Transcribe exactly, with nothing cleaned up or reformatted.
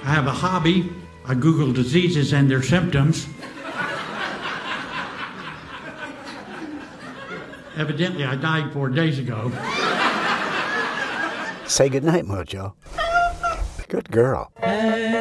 I have a hobby. I Google diseases and their symptoms. Evidently, I died four days ago. Say goodnight, Mojo. Good girl.